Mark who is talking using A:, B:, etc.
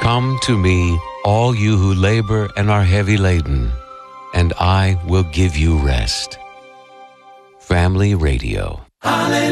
A: Come to me, all you who labor and are heavy laden, and I will give you rest. Family Radio. Hallelujah.